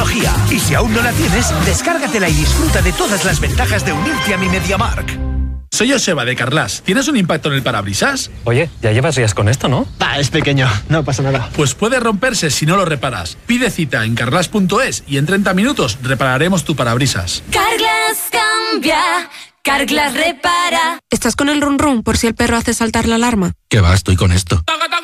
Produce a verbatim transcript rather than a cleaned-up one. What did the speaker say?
tecnología. Y si aún no la tienes, descárgatela y disfruta de todas las ventajas de unirte a mi MediaMarkt. Soy Joseba de Carglass. ¿Tienes un impacto en el parabrisas? Oye, ya llevas días con esto, ¿no? Ah, es pequeño, no pasa nada. Pues puede romperse si no lo reparas. Pide cita en carglass punto es y en treinta minutos repararemos tu parabrisas. Carglass cambia, Carglass repara. ¿Estás con el run run por si el perro hace saltar la alarma? Que va, estoy con esto. ¡Taca, taca!